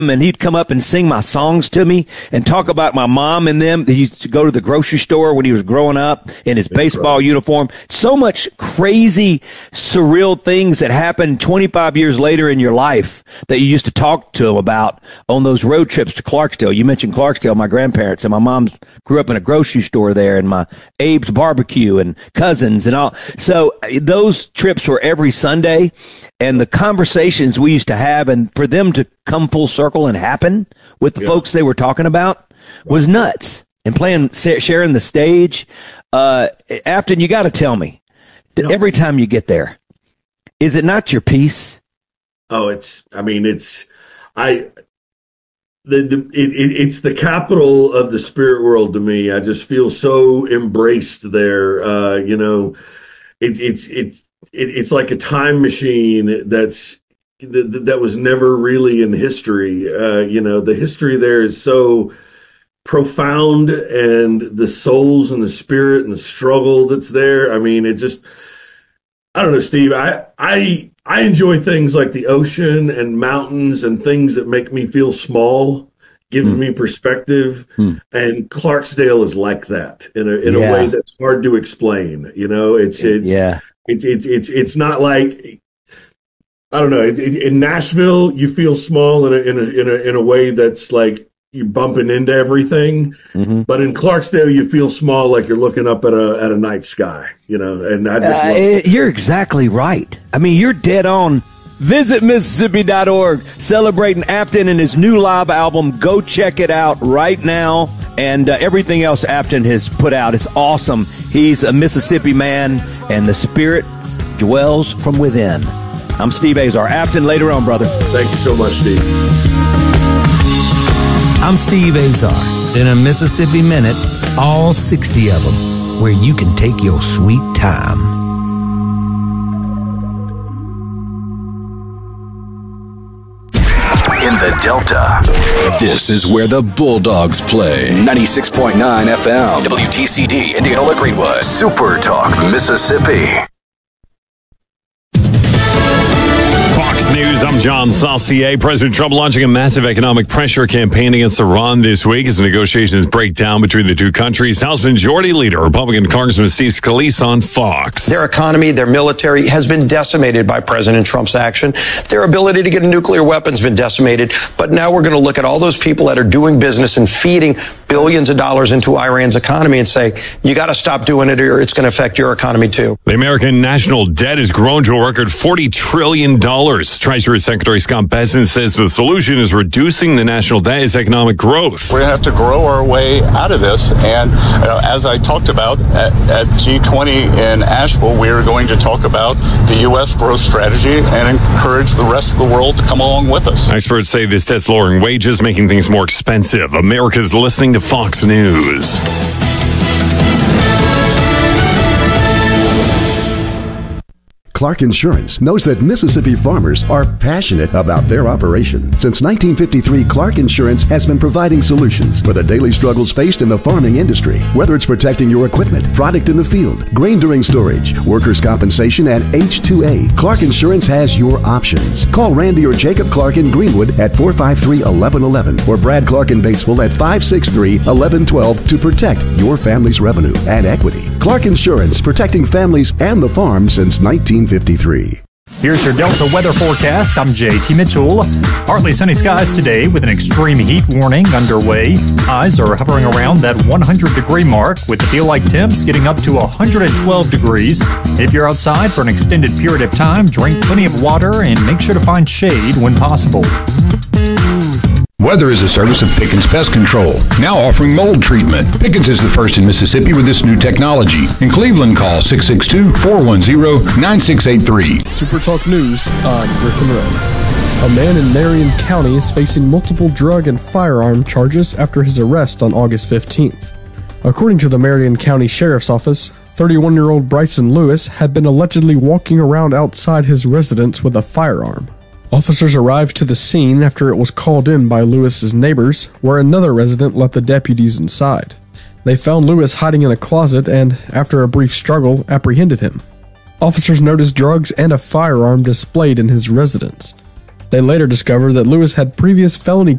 and he'd come up and sing my songs to me and talk about my mom and them. He used to go to the grocery store when he was growing up in his baseball uniform. So much crazy, surreal things that happened 25 years later in your life that you used to talk to him about on those road trips to Clarksdale. You mentioned Clarksdale, my grandparents, and my mom grew up in a grocery store there, and my Abe's barbecue and cousins and all. So those trips were every Sunday, and the conversations we used to have, and for them to come full circle and happen with the folks they were talking about was nuts. And sharing the stage. Afton, you got to tell me, every time you get there, is it not your piece? Oh, it's the capital of the spirit world to me. I just feel so embraced there. It's like a time machine that was never really in history. The history there is so profound, and the souls and the spirit and the struggle that's there. I mean, I don't know, Steve. I enjoy things like the ocean and mountains and things that make me feel small, giving me perspective. And Clarksdale is like that in a way that's hard to explain. It's not like, I don't know. In Nashville, you feel small in a way that's like you're bumping into everything. But in Clarksdale, you feel small, like you're looking up at a night sky. And I just love it. You're exactly right. I mean, you're dead on. Visit Mississippi.org, celebrating Apton and his new live album. Go check it out right now. And everything else Apton has put out is awesome. He's a Mississippi man, and the spirit dwells from within. I'm Steve Azar. Apton, later on, brother. Thank you so much, Steve. I'm Steve Azar. In a Mississippi Minute, all 60 of them, where you can take your sweet time. In the Delta, this is where the Bulldogs play. 96.9 FM, WTCD, Indianola Greenwood, Super Talk, Mississippi. News. I'm John Saucier. President Trump launching a massive economic pressure campaign against Iran this week as negotiations break down between the two countries. House Majority Leader, Republican Congressman Steve Scalise on Fox. Their economy, their military has been decimated by President Trump's action. Their ability to get a nuclear weapon has been decimated. But now we're going to look at all those people that are doing business and feeding billions of dollars into Iran's economy and say, you got to stop doing it or it's going to affect your economy too. The American national debt has grown to a record $40 trillion. Treasury Secretary Scott Bessent says the solution is reducing the national debt as economic growth. We're going to have to grow our way out of this. And as I talked about at G20 in Asheville, we are going to talk about the U.S. growth strategy and encourage the rest of the world to come along with us. Experts say this debt's lowering wages, making things more expensive. America's listening to Fox News. Clark Insurance knows that Mississippi farmers are passionate about their operation. Since 1953, Clark Insurance has been providing solutions for the daily struggles faced in the farming industry. Whether it's protecting your equipment, product in the field, grain during storage, workers' compensation, and H2A, Clark Insurance has your options. Call Randy or Jacob Clark in Greenwood at 453-1111 or Brad Clark in Batesville at 563-1112 to protect your family's revenue and equity. Clark Insurance, protecting families and the farm since 1953. Here's your Delta weather forecast. I'm JT Mitchell. Partly sunny skies today with an extreme heat warning underway. Highs are hovering around that 100-degree mark with the feel-like temps getting up to 112 degrees. If you're outside for an extended period of time, drink plenty of water and make sure to find shade when possible. Weather is a service of Pickens Pest Control, now offering mold treatment. Pickens is the first in Mississippi with this new technology. In Cleveland, call 662-410-9683. Super Talk News on Griffin Road. A man in Marion County is facing multiple drug and firearm charges after his arrest on August 15th. According to the Marion County Sheriff's Office, 31-year-old Bryson Lewis had been allegedly walking around outside his residence with a firearm. Officers arrived to the scene after it was called in by Lewis's neighbors, where another resident let the deputies inside. They found Lewis hiding in a closet and, after a brief struggle, apprehended him. Officers noticed drugs and a firearm displayed in his residence. They later discovered that Lewis had previous felony